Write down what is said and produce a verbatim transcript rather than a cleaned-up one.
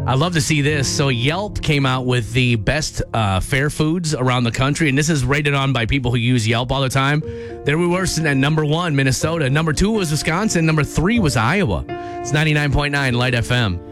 I love to see this. So Yelp came out with the best uh, fair foods around the country, and this is rated on by people who use Yelp all the time. There we were sitting at number one, Minnesota. Number two was Wisconsin. Number three was Iowa. It's ninety-nine point nine Light F M.